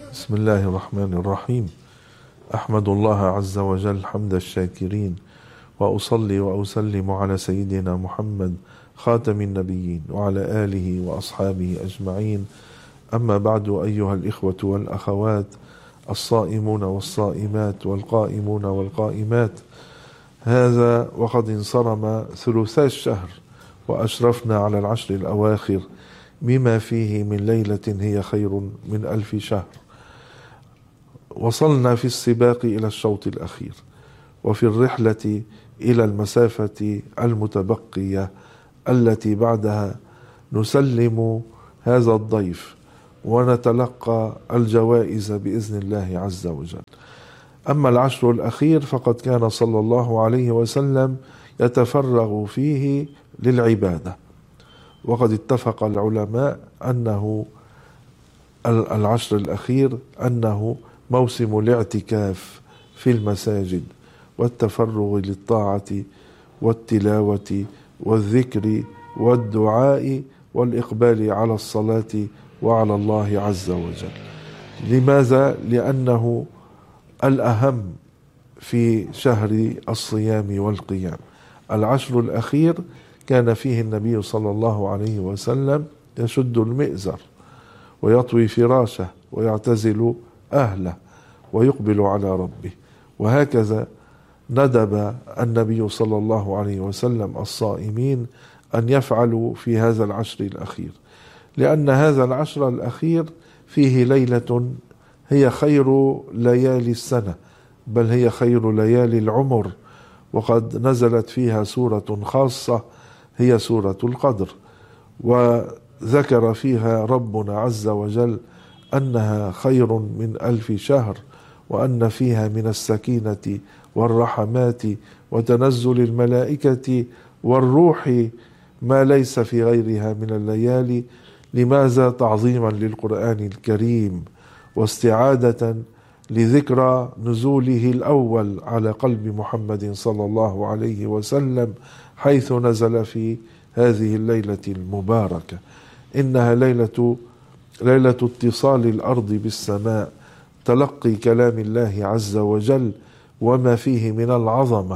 بسم الله الرحمن الرحيم. أحمد الله عز وجل حمد الشاكرين، وأصلي وأسلم على سيدنا محمد خاتم النبيين وعلى آله وأصحابه أجمعين. أما بعد، أيها الإخوة والأخوات الصائمون والصائمات والقائمون والقائمات، هذا وقد انصرم ثلثا الشهر، وأشرفنا على العشر الأواخر بما فيه من ليلة هي خير من 1000 شهر. وصلنا في السباق إلى الشوط الأخير، وفي الرحلة إلى المسافة المتبقية التي بعدها نسلم هذا الضيف ونتلقى الجوائز بإذن الله عز وجل. أما العشر الأخير فقد كان صلى الله عليه وسلم يتفرغ فيه للعبادة، وقد اتفق العلماء أنه العشر الأخير أنه موسم الاعتكاف في المساجد والتفرغ للطاعة والتلاوة والذكر والدعاء والإقبال على الصلاة وعلى الله عز وجل. لماذا؟ لأنه الأهم في شهر الصيام والقيام. العشر الأخير كان فيه النبي صلى الله عليه وسلم يشد المئزر ويطوي فراشه ويعتزل أهله ويقبل على ربه، وهكذا ندب النبي صلى الله عليه وسلم الصائمين أن يفعلوا في هذا العشر الأخير، لأن هذا العشر الأخير فيه ليلة هي خير ليالي السنة، بل هي خير ليالي العمر، وقد نزلت فيها سورة خاصة هي سورة القدر، وذكر فيها ربنا عز وجل أنها خير من 1000 شهر، وأن فيها من السكينة والرحمات وتنزل الملائكة والروح ما ليس في غيرها من الليالي. لماذا؟ تعظيما للقرآن الكريم، واستعادة لذكرى نزوله الأول على قلب محمد صلى الله عليه وسلم، حيث نزل في هذه الليلة المباركة. إنها ليلة اتصال الأرض بالسماء، تلقي كلام الله عز وجل وما فيه من العظمة